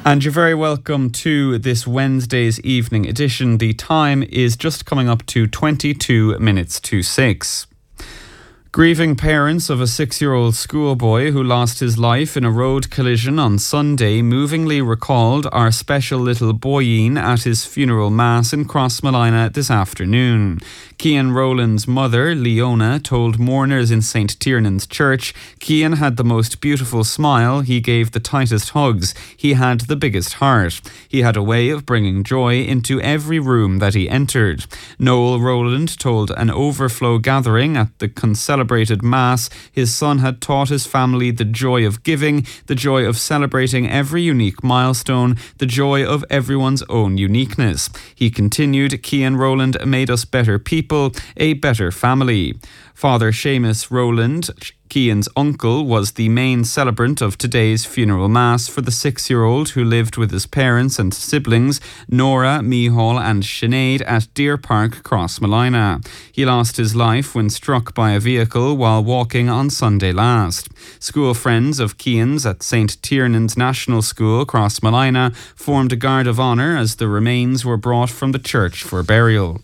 And you're very welcome to this Wednesday's evening edition. The time is just coming up to 22 minutes to 6. Grieving parents of a 6-year-old schoolboy who lost his life in a road collision on Sunday movingly recalled our special little boyeen at his funeral mass in Crossmolina this afternoon. Cian Rowland's mother, Leona, told mourners in St. Tiernan's Church, Cian had the most beautiful smile, he gave the tightest hugs, he had the biggest heart. He had a way of bringing joy into every room that he entered. Noel Rowland told an overflow gathering at the celebrated Mass, his son had taught his family the joy of giving, the joy of celebrating every unique milestone, the joy of everyone's own uniqueness. He continued, Cian Rowland made us better people, a better family. Father Seamus Rowland, Cian's uncle, was the main celebrant of today's funeral mass for the 6-year-old who lived with his parents and siblings, Nora, Mihal and Sinead, at Deer Park, Crossmolina. He lost his life when struck by a vehicle while walking on Sunday last. School friends of Cian's at St. Tiernan's National School, Crossmolina, formed a guard of honour as the remains were brought from the church for burial.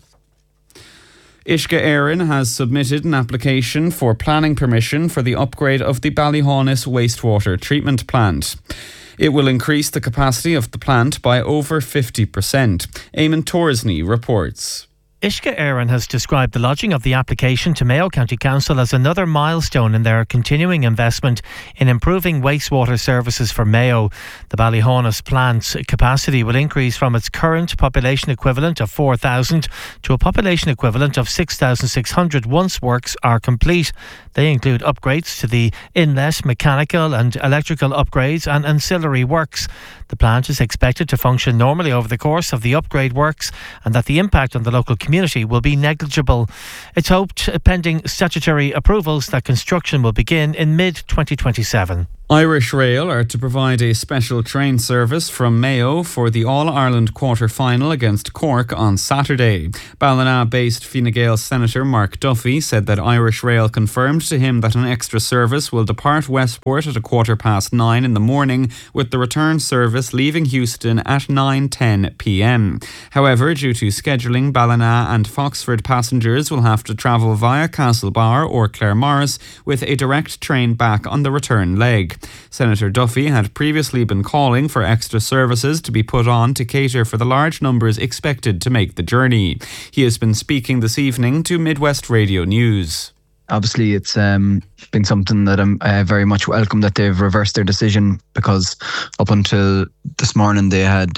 Uisce Éireann has submitted an application for planning permission for the upgrade of the Ballyhaunis wastewater treatment plant. It will increase the capacity of the plant by over 50%. Eamon Torsney reports. Uisce Éireann has described the lodging of the application to Mayo County Council as another milestone in their continuing investment in improving wastewater services for Mayo. The Ballyhaunis plant's capacity will increase from its current population equivalent of 4,000 to a population equivalent of 6,600 once works are complete. They include upgrades to the inlet, mechanical and electrical upgrades and ancillary works. The plant is expected to function normally over the course of the upgrade works and that the impact on the local community will be negligible. It's hoped, pending statutory approvals, that construction will begin in mid-2027. Irish Rail are to provide a special train service from Mayo for the All-Ireland quarter-final against Cork on Saturday. Ballina-based Fine Gael Senator Mark Duffy said that Irish Rail confirmed to him that an extra service will depart Westport at 9:15 in the morning, with the return service leaving Houston at 9:10 p.m. However, due to scheduling, Ballina and Foxford passengers will have to travel via Castlebar or Claremorris with a direct train back on the return leg. Senator Duffy had previously been calling for extra services to be put on to cater for the large numbers expected to make the journey. He has been speaking this evening to Midwest Radio News. Obviously, it's been something that I'm very much welcome that they've reversed their decision, because up until this morning they had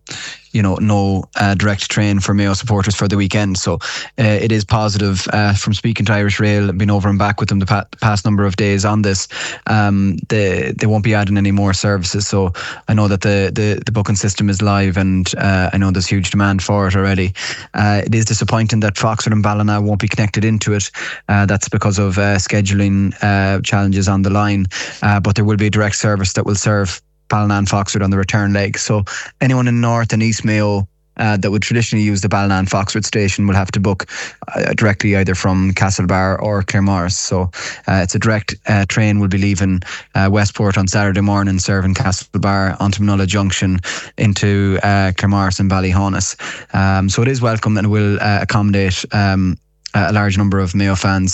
no direct train for Mayo supporters for the weekend. So it is positive from speaking to Irish Rail. I've been over and back with them the past number of days on this. They won't be adding any more services. So I know that the booking system is live, and I know there's huge demand for it already. It is disappointing that Foxford and Ballina won't be connected into it. That's because of scheduling challenges on the line. But there will be a direct service that will serve Ballina and Foxford on the return leg. So anyone in North and East Mayo that would traditionally use the Ballina and Foxford station will have to book directly either from Castlebar or Claremorris. So it's a direct train will be leaving Westport on Saturday morning, serving Castlebar onto Mulla Junction into Claremorris and Ballyhaunis. So it is welcome and will accommodate a large number of Mayo fans,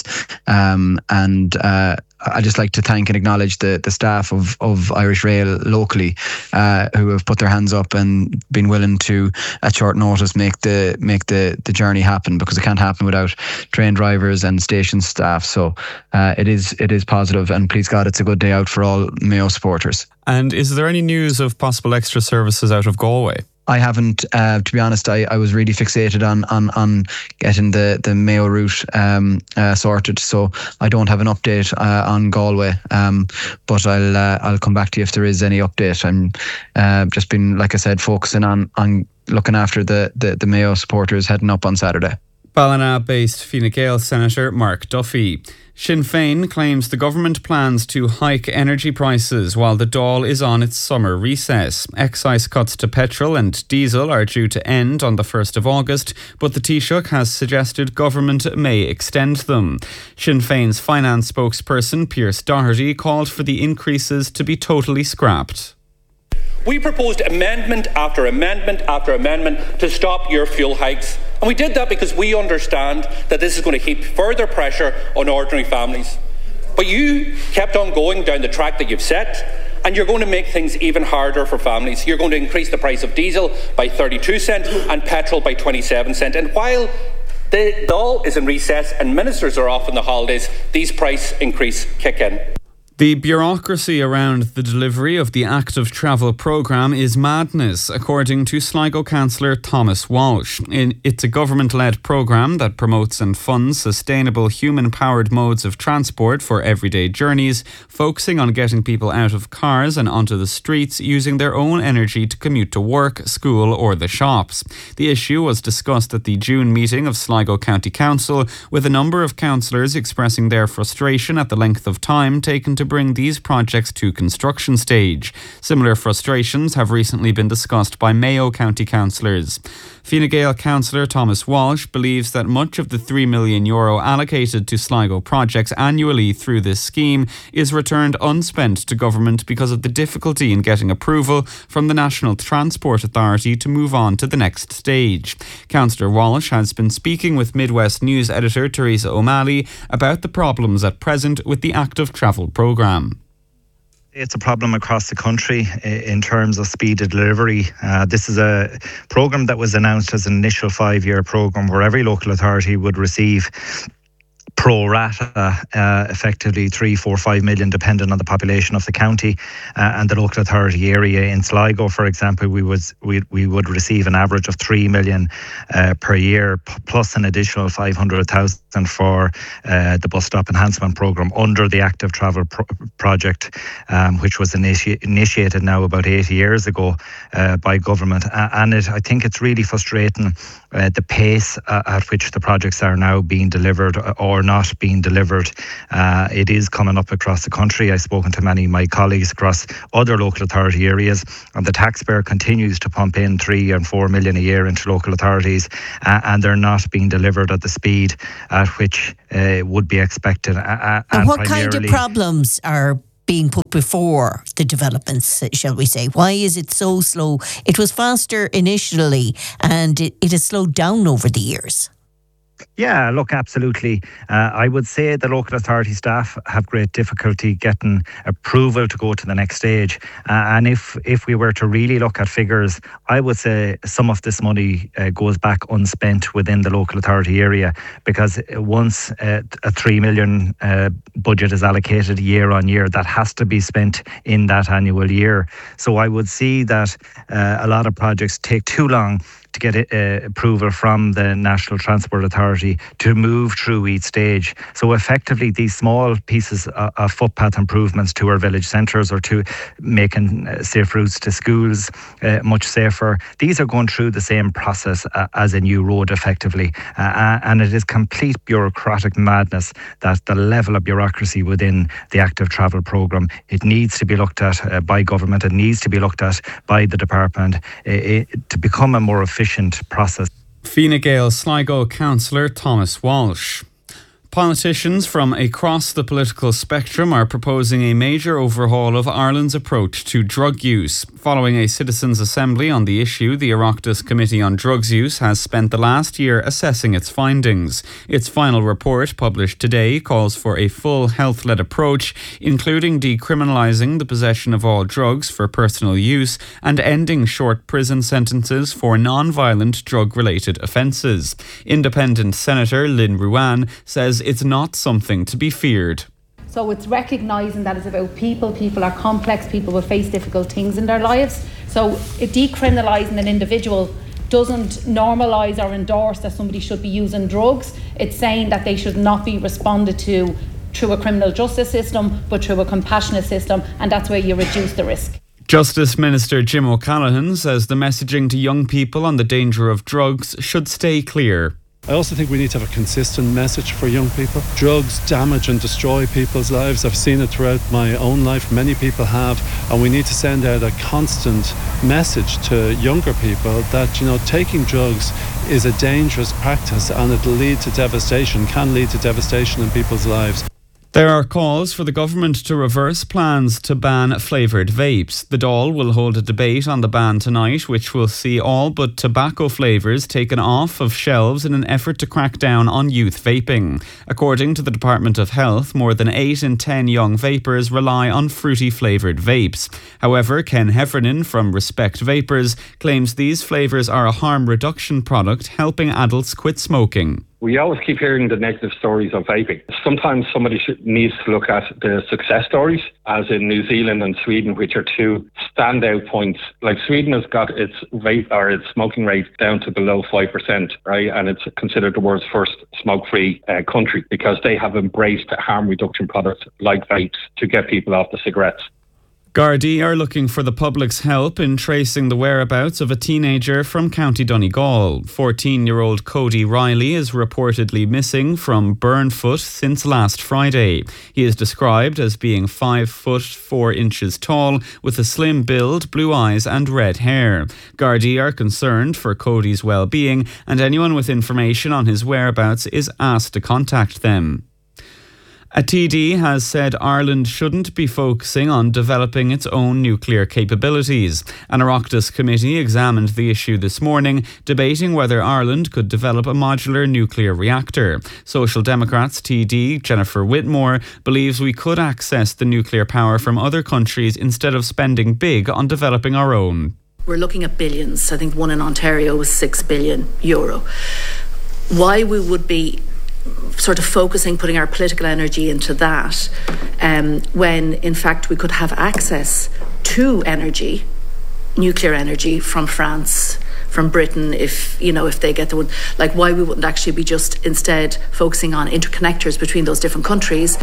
and I'd just like to thank and acknowledge the staff of Irish Rail locally, who have put their hands up and been willing to, at short notice, make the journey happen, because it can't happen without train drivers and station staff. So it is positive, and please God, it's a good day out for all Mayo supporters. And is there any news of possible extra services out of Galway? I haven't, to be honest. I was really fixated on getting the Mayo route sorted, so I don't have an update on Galway. But I'll come back to you if there is any update. I'm just been, like I said, focusing on looking after the Mayo supporters heading up on Saturday. Ballina-based Fine Gael Senator Mark Duffy. Sinn Féin claims the government plans to hike energy prices while the Dáil is on its summer recess. Excise cuts to petrol and diesel are due to end on the 1st of August, but the Taoiseach has suggested government may extend them. Sinn Féin's finance spokesperson Pierce Doherty called for the increases to be totally scrapped. We proposed amendment after amendment after amendment to stop your fuel hikes. And we did that because we understand that this is going to heap further pressure on ordinary families. But you kept on going down the track that you've set, and you're going to make things even harder for families. You're going to increase the price of diesel by 32 cents and petrol by 27 cents. And while the Dáil is in recess and ministers are off on the holidays, these price increases kick in. The bureaucracy around the delivery of the Active Travel programme is madness, according to Sligo Councillor Thomas Walsh. It's a government-led programme that promotes and funds sustainable human-powered modes of transport for everyday journeys, focusing on getting people out of cars and onto the streets using their own energy to commute to work, school or the shops. The issue was discussed at the June meeting of Sligo County Council, with a number of councillors expressing their frustration at the length of time taken to bring these projects to construction stage. Similar frustrations have recently been discussed by Mayo County councillors. Fine Gael councillor Thomas Walsh believes that much of the €3 million allocated to Sligo projects annually through this scheme is returned unspent to government because of the difficulty in getting approval from the National Transport Authority to move on to the next stage. Councillor Walsh has been speaking with Midwest News editor Teresa O'Malley about the problems at present with the Active Travel programme. It's a problem across the country in terms of speed of delivery. This is a programme that was announced as an initial 5-year programme where every local authority would receive pro rata, effectively 3, 4, 5 million, depending on the population of the county and the local authority area. In Sligo, for example, we would receive an average of 3 million per year, plus an additional 500,000 for the bus stop enhancement programme under the Active Travel project, which was initiated now about 8 years ago by government. And I think it's really frustrating the pace at which the projects are now being delivered or not being delivered. It is coming up across the country. I've spoken to many of my colleagues across other local authority areas, and the taxpayer continues to pump in 3 and 4 million a year into local authorities, and they're not being delivered at the speed at which would be expected. And what kind of problems are being put before the developments, shall we say? Why is it so slow? It was faster initially and it has slowed down over the years. Yeah, look, absolutely. I would say the local authority staff have great difficulty getting approval to go to the next stage. And if we were to really look at figures, I would say some of this money goes back unspent within the local authority area, because once a 3 million budget is allocated year on year, that has to be spent in that annual year. So I would see that a lot of projects take too long to get approval from the National Transport Authority to move through each stage. So effectively, these small pieces of footpath improvements to our village centres or to making safe routes to schools much safer, these are going through the same process as a new road effectively. And it is complete bureaucratic madness that the level of bureaucracy within the Active Travel programme, it needs to be looked at by government, it needs to be looked at by the department to become a more efficient process. Fine Gael Sligo councillor Thomas Walsh. Politicians from across the political spectrum are proposing a major overhaul of Ireland's approach to drug use. Following a citizens' assembly on the issue, the Oireachtas Committee on Drugs Use has spent the last year assessing its findings. Its final report, published today, calls for a full health-led approach, including decriminalising the possession of all drugs for personal use and ending short prison sentences for non-violent drug-related offences. Independent Senator Lynn Ruane says it's not something to be feared. So it's recognising that it's about people. People are complex. People will face difficult things in their lives. So decriminalising an individual doesn't normalise or endorse that somebody should be using drugs. It's saying that they should not be responded to through a criminal justice system, but through a compassionate system, and that's where you reduce the risk. Justice Minister Jim O'Callaghan says the messaging to young people on the danger of drugs should stay clear. I also think we need to have a consistent message for young people. Drugs damage and destroy people's lives. I've seen it throughout my own life. Many people have. And we need to send out a constant message to younger people that, taking drugs is a dangerous practice and it'll lead to devastation, can lead to devastation in people's lives. There are calls for the government to reverse plans to ban flavoured vapes. The Dáil will hold a debate on the ban tonight, which will see all but tobacco flavours taken off of shelves in an effort to crack down on youth vaping. According to the Department of Health, more than 8 in 10 young vapers rely on fruity flavoured vapes. However, Ken Heffernan from Respect Vapors claims these flavours are a harm reduction product helping adults quit smoking. We always keep hearing the negative stories of vaping. Sometimes somebody needs to look at the success stories, as in New Zealand and Sweden, which are two standout points. Like Sweden has got its vape or its smoking rate down to below 5%, right? And it's considered the world's first smoke-free country because they have embraced harm reduction products like vapes to get people off the cigarettes. Gardaí are looking for the public's help in tracing the whereabouts of a teenager from County Donegal. 14-year-old Cody Riley is reportedly missing from Burnfoot since last Friday. He is described as being 5 foot 4 inches tall, with a slim build, blue eyes and red hair. Gardaí are concerned for Cody's well-being, and anyone with information on his whereabouts is asked to contact them. A TD has said Ireland shouldn't be focusing on developing its own nuclear capabilities. An Oireachtas committee examined the issue this morning, debating whether Ireland could develop a modular nuclear reactor. Social Democrats TD Jennifer Whitmore believes we could access the nuclear power from other countries instead of spending big on developing our own. We're looking at billions. I think one in Ontario was €6 billion. Why we would be sort of putting our political energy into that, when in fact we could have access to energy, nuclear energy from France, from Britain, if they get the one, like why we wouldn't actually be just instead focusing on interconnectors between those different countries.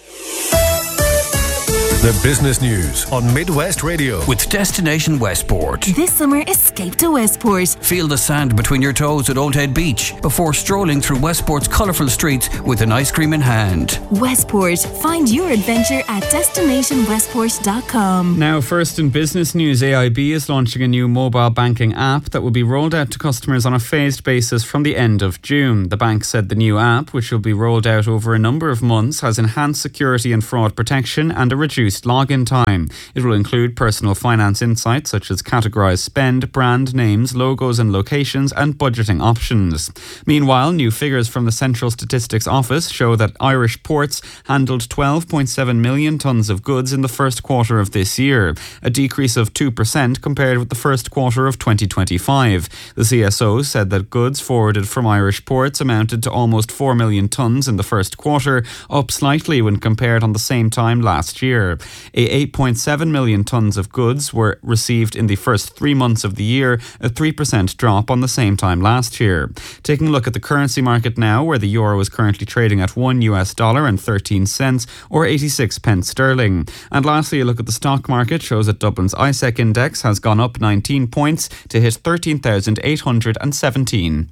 The business news on Midwest Radio with Destination Westport. This summer, escape to Westport. Feel the sand between your toes at Old Head Beach before strolling through Westport's colourful streets with an ice cream in hand. Westport. Find your adventure at destinationwestport.com. Now, first in business news, AIB is launching a new mobile banking app that will be rolled out to customers on a phased basis from the end of June. The bank said the new app, which will be rolled out over a number of months, has enhanced security and fraud protection and a reduced login time. It will include personal finance insights such as categorised spend, brand names, logos and locations, and budgeting options. Meanwhile, new figures from the Central Statistics Office show that Irish ports handled 12.7 million tonnes of goods in the first quarter of this year, a decrease of 2% compared with the first quarter of 2025. The CSO said that goods forwarded from Irish ports amounted to almost 4 million tonnes in the first quarter, up slightly when compared on the same time last year. 8.7 million tonnes of goods were received in the first 3 months of the year, a 3% drop on the same time last year. Taking a look at the currency market now, where the euro is currently trading at $1.13 or 86 pence sterling. And lastly, a look at the stock market shows that Dublin's ISEC index has gone up 19 points to hit 13,817.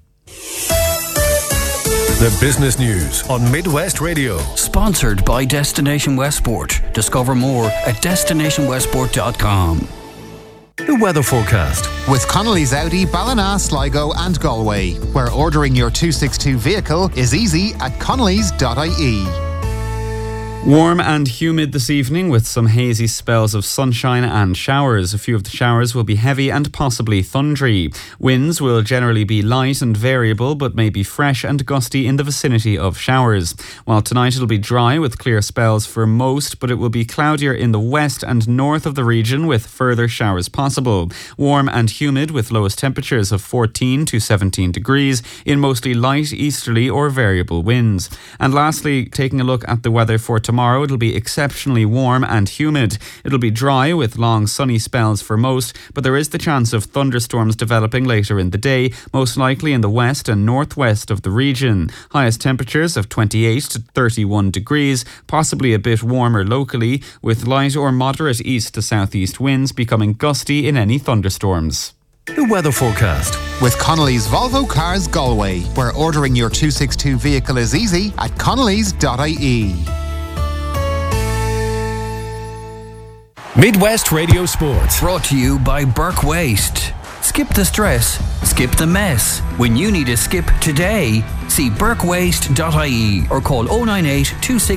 The business news on Midwest Radio. Sponsored by Destination Westport. Discover more at destinationwestport.com. The weather forecast with Connolly's Audi, Ballina, Sligo and Galway, where ordering your 262 vehicle is easy at connolly's.ie. Warm and humid this evening with some hazy spells of sunshine and showers. A few of the showers will be heavy and possibly thundery. Winds will generally be light and variable but may be fresh and gusty in the vicinity of showers. While tonight it'll be dry with clear spells for most, but it will be cloudier in the west and north of the region with further showers possible. Warm and humid with lowest temperatures of 14 to 17 degrees in mostly light easterly or variable winds. And lastly, taking a look at the weather for tomorrow, it'll be exceptionally warm and humid. It'll be dry with long sunny spells for most, but there is the chance of thunderstorms developing later in the day, most likely in the west and northwest of the region. Highest temperatures of 28 to 31 degrees, possibly a bit warmer locally, with light or moderate east to southeast winds becoming gusty in any thunderstorms. The weather forecast with Connolly's Volvo Cars Galway, where ordering your 262 vehicle is easy at connolly's.ie. Midwest Radio Sports. Brought to you by Burke Waste. Skip the stress, skip the mess. When you need a skip today, see burkewaste.ie or call 098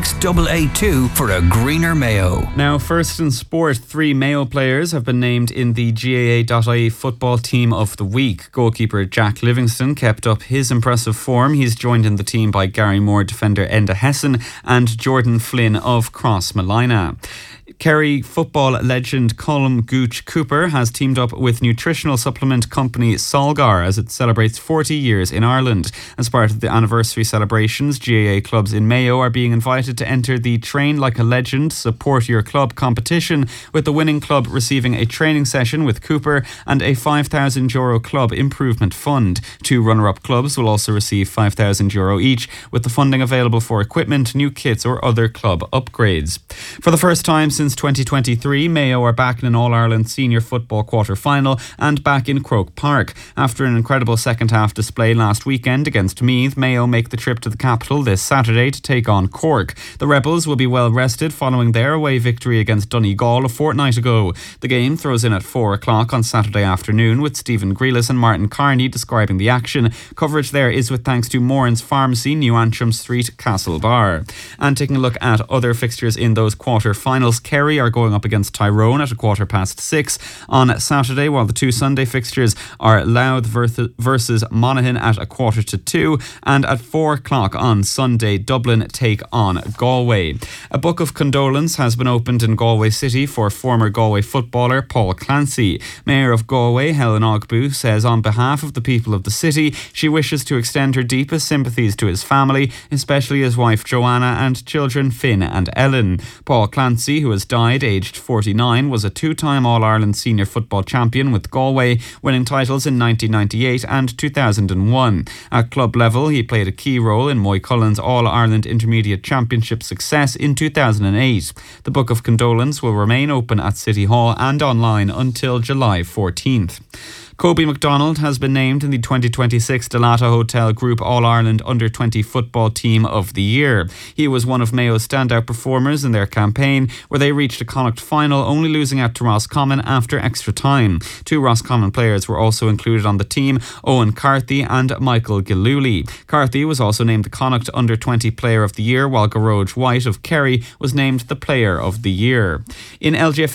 26882 for a greener Mayo. Now, first in sport, 3 Mayo players have been named in the GAA.ie Football Team of the Week. Goalkeeper Jack Livingston kept up his impressive form. He's joined in the team by Gary Moore defender Enda Hessen and Jordan Flynn of Cross Malina. Kerry football legend Colm Gooch Cooper has teamed up with nutritional supplement company Solgar as it celebrates 40 years in Ireland. As part of the anniversary celebrations, GAA clubs in Mayo are being invited to enter the Train Like a Legend Support Your Club competition, with the winning club receiving a training session with Cooper and a €5,000 club improvement fund. 2 runner-up clubs will also receive €5,000 each, with the funding available for equipment, new kits or other club upgrades. For the first time since 2023, Mayo are back in an All-Ireland Senior Football quarter-final and back in Croke Park. After an incredible second-half display last weekend against Meath, Mayo make the trip to the capital this Saturday to take on Cork. The Rebels will be well rested following their away victory against Donegal a fortnight ago. The game throws in at 4 o'clock on Saturday afternoon, with Stephen Grealis and Martin Carney describing the action. Coverage there is with thanks to Moran's Pharmacy, New Antrim Street, Castlebar. And taking a look at other fixtures in those quarter-finals, Kerry are going up against Tyrone at 6:15 on Saturday, while the 2 Sunday fixtures are Louth versus Monaghan at 1:45, and at 4 o'clock on Sunday, Dublin take on Galway. A book of condolence has been opened in Galway City for former Galway footballer Paul Clancy. Mayor of Galway, Helen Ogbu, says on behalf of the people of the city, she wishes to extend her deepest sympathies to his family, especially his wife Joanna and children Finn and Ellen. Paul Clancy, who has died aged 49, was a 2-time All-Ireland Senior Football champion with Galway, winning titles in 1998 and 2001. At club level, he played a key role in Moy Cullen's All-Ireland Intermediate Championship success in 2008. The Book of Condolence will remain open at City Hall and online until July 14th. Kobe MacDonald has been named in the 2026 Delata Hotel Group All-Ireland Under-20 Football Team of the Year. He was one of Mayo's standout performers in their campaign, where they reached a Connacht final, only losing out to Roscommon after extra time. 2 Roscommon players were also included on the team, Owen Carthy and Michael Gillooly. Carthy was also named the Connacht Under-20 Player of the Year, while Garage White of Kerry was named the Player of the Year. In LGF